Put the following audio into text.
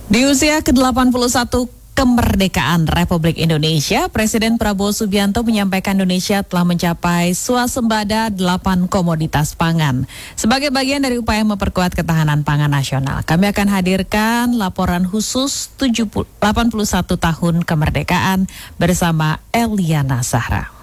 Di usia ke-81 kemerdekaan Republik Indonesia, Presiden Prabowo Subianto menyampaikan Indonesia telah mencapai swasembada 8 komoditas pangan. Sebagai bagian dari upaya memperkuat ketahanan pangan nasional, kami akan hadirkan laporan khusus 81 tahun kemerdekaan bersama Eliana Zahra.